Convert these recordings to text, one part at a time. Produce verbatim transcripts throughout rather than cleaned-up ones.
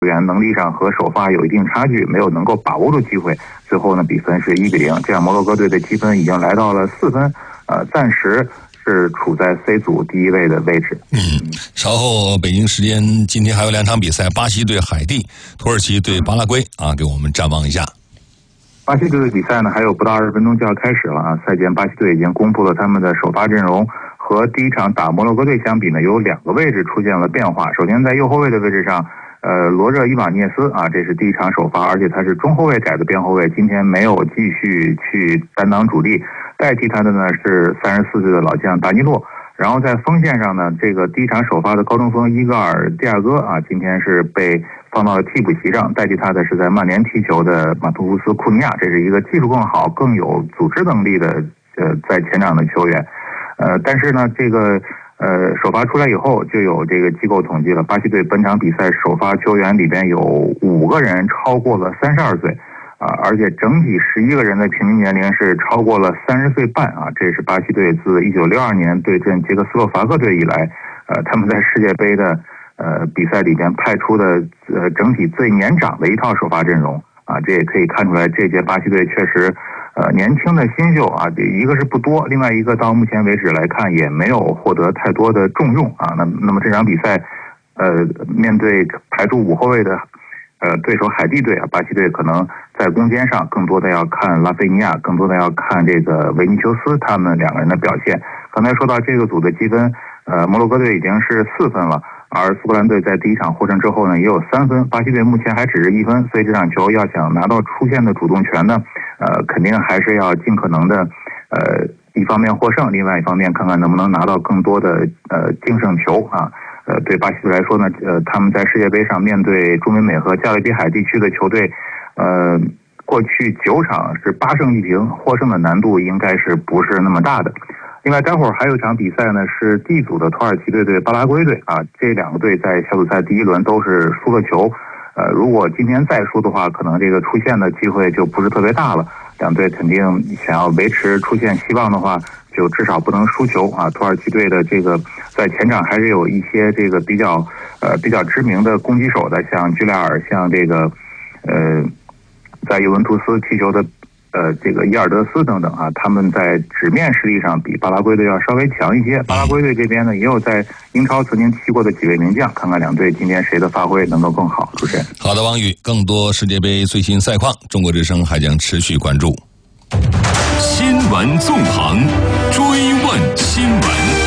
员能力上和首发有一定差距，没有能够把握住机会，最后呢比分是一比零，这样摩洛哥队的积分已经来到了四分，呃，暂时是处在 C 组第一位的位置。 嗯，稍后北京时间今天还有两场比赛，巴西对海地，土耳其对巴拉圭啊，给我们展望一下。 巴西队的比赛呢，还有不到二十分钟就要开始了啊！赛前巴西队已经公布了他们的首发阵容，和第一场打摩洛哥队相比呢，有两个位置出现了变化。首先在右后卫的位置上，呃，罗热伊瓦涅斯啊，这是第一场首发，而且他是中后卫改的边后卫，今天没有继续去担当主力，代替他的呢是三十四岁的老将达尼洛。然后在锋线上呢，这个第一场首发的高中锋伊戈尔·蒂亚戈啊，今天是被放到了替补席上，代替他的是在曼联踢球的马图夫斯·库尼亚，这是一个技术更好、更有组织能力的呃在前场的球员。呃，但是呢，这个呃首发出来以后，就有这个机构统计了，巴西队本场比赛首发球员里边有五个人超过了三十二岁。啊，而且整体十一个人的平均年龄是超过了三十岁半啊，这是巴西队自一九六二年对阵捷克斯洛伐克队以来，呃，他们在世界杯的呃比赛里边派出的呃整体最年长的一套首发阵容啊，这也可以看出来这届巴西队确实呃年轻的新秀啊，一个是不多，另外一个到目前为止来看也没有获得太多的重用啊。那那么这场比赛，呃，面对排出五后卫的。呃，对手海地队啊，巴西队可能在攻坚上更多的要看拉菲尼亚，更多的要看这个维尼修斯他们两个人的表现。刚才说到这个组的积分，呃，摩洛哥队已经是四分了，而苏格兰队在第一场获胜之后呢，也有三分，巴西队目前还只是一分，所以这场球要想拿到出线的主动权呢，呃，肯定还是要尽可能的，呃，一方面获胜，另外一方面看看能不能拿到更多的呃净胜球啊。呃，对巴西队来说呢，呃，他们在世界杯上面对中美美和加勒比海地区的球队，呃，过去九场是八胜一平，获胜的难度应该是不是那么大的。另外，待会儿还有一场比赛呢，是 D 组的土耳其队对巴拉圭队啊，这两个队在小组赛第一轮都是输了球。呃，如果今天再输的话，可能这个出线的机会就不是特别大了。两队肯定想要维持出线希望的话，就至少不能输球啊！土耳其队的这个在前场还是有一些这个比较呃比较知名的攻击手的，像居莱尔，像这个呃在尤文图斯踢球的呃这个伊尔德斯等等啊，他们在纸面实力上比巴拉圭队要稍微强一些。巴拉圭队这边呢，也有在英超曾经踢过的几位名将，看看两队今天谁的发挥能够更好。主持人， 好的，王宇，更多世界杯最新赛况，中国之声还将持续关注。 新闻纵横，追问新闻。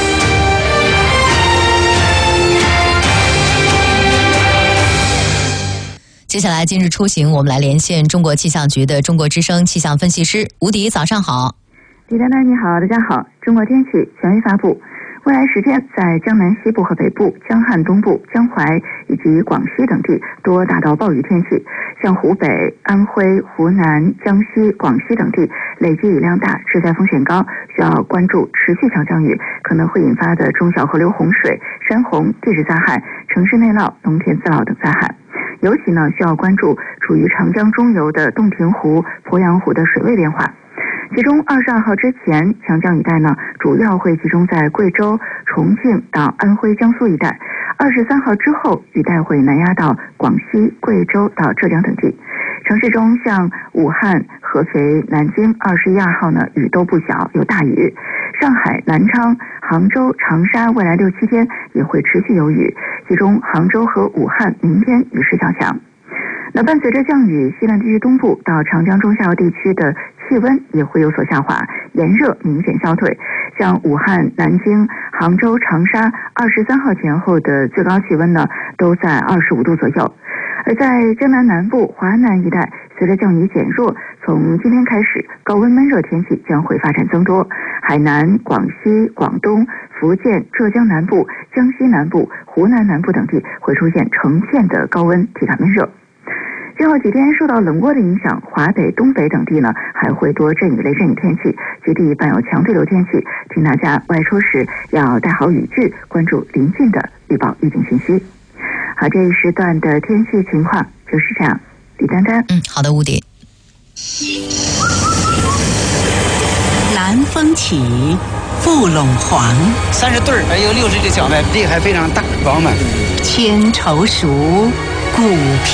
接下来今日出行，我们来连线中国气象局的中国之声气象分析师吴迪，早上好。 李丹丹你好，大家好。中国天气权威发布，未来十天在江南西部和北部、江汉东部、江淮以及广西等地多达到暴雨天气，像湖北、安徽、湖南、江西、广西等地累积雨量大，致灾风险高，需要关注持续强降雨可能会引发的中小河流洪水、山洪、地质灾害、城市内涝、农田自涝等灾害。尤其呢，需要关注处于长江中游的洞庭湖、鄱阳湖的水位变化。其中二十二号之前，强降雨带呢主要会集中在贵州、重庆到安徽、江苏一带；二十三号之后，雨带会南压到广西、贵州到浙江等地。城市中像武汉、合肥、南京，二十一二号呢雨都不小，有大雨。上海、南昌、杭州、长沙未来六七天也会持续有雨，其中杭州和武汉明天雨势较强。那伴随着降雨，西南地区东部到长江中下游地区的气温也会有所下滑，炎热明显消退。像武汉、南京、杭州、长沙，二十三号前后的最高气温呢，都在二十五度左右。而在江南南部、华南一带，随着降雨减弱，从今天开始，高温闷热天气将会发展增多。海南、广西、广东、福建、浙江南部、江西南部、湖南南部等地会出现成片的高温，体感闷热。今后几天受到冷涡的影响，华北、东北等地呢还会多阵雨类阵雨天气，局地伴有强对流天气，请大家外出时要带好雨具，关注临近的预报预警信息。好，这一时段的天气情况就是这样。李丹丹， 嗯，好的，吴迪。 南风起，覆陇黄， 三十对儿，还有六十只小麦，厉害非常大，饱满。 千愁熟， 股